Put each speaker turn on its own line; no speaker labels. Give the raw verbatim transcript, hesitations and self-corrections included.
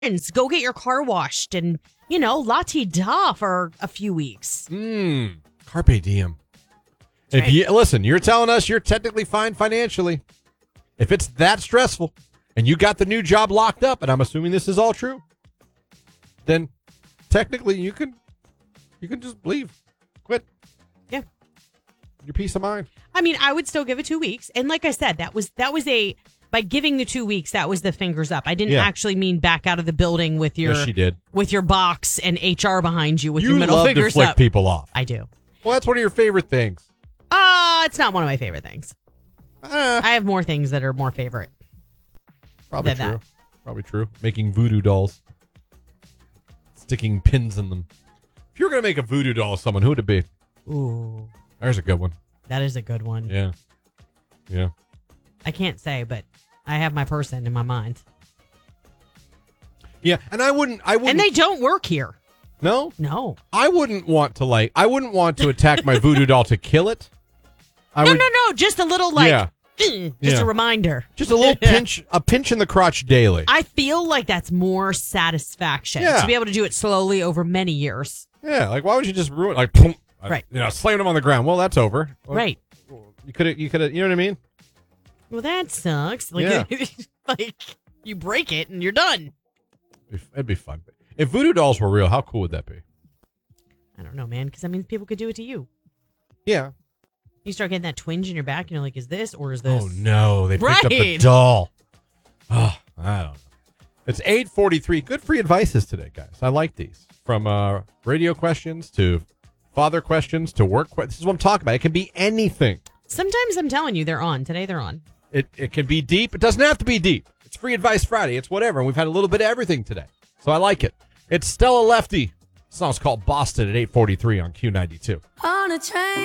friends. Go get your car washed and, you know, la-ti-da for a few weeks.
Mmm. Carpe diem. If
right.
you listen, you're telling us you're technically fine financially. If it's that stressful and you got the new job locked up, and I'm assuming this is all true, then technically you can you can just leave. Quit.
Yeah.
Your peace of mind.
I mean, I would still give it two weeks. And like I said, that was that was a by giving the two weeks, that was the fingers up. I didn't
Yeah.
actually mean back out of the building with your
Yes, she did.
with your box and H R behind you with
You
your middle
love to
fingers
flick
up.
people off.
I do.
Well, that's one of your favorite things.
Uh, it's not one of my favorite things.
Uh,
I have more things that are more favorite.
probably
than
true.
that.
Probably true. Making voodoo dolls. Sticking pins in them. If you were going to make a voodoo doll of someone, who would it be?
Ooh,
There's a good one.
that is a good one.
Yeah. Yeah.
I can't say, but I have my person in my mind.
Yeah, and I wouldn't I wouldn't
And they don't work here.
No?
No.
I wouldn't want to like I wouldn't want to attack my voodoo doll to kill it. I
no,
would,
no, no. Just a little like,
Yeah.
just
Yeah.
a reminder.
Just a little pinch a pinch in the crotch daily.
I feel like that's more satisfaction
Yeah.
to be able to do it slowly over many years.
Yeah, like why would you just ruin like boom,
Right.
You know, slam them on the ground. Well, that's over. Well,
Right.
You could have you could have you know what I mean?
Well, that sucks. Like,
Yeah.
like you break it and you're done.
It'd be fun. If voodoo dolls were real, how cool would that be?
I don't know, man, because that means people could do it to you.
Yeah.
You start getting that twinge in your back, and you're like, is this or is this?
Oh no, they picked up the
Right.
doll. Oh, I don't know. It's eight forty-three. Good free advices today, guys. I like these. From uh, radio questions to father questions to work questions. This is what I'm talking about. It can be anything.
Sometimes I'm telling you, they're on. Today they're on.
It it can be deep. It doesn't have to be deep. It's Free Advice Friday. It's whatever. And we've had a little bit of everything today. So I like it. It's Stella Lefty. The song's called Boston at eight forty-three on Q ninety-two.
On a train.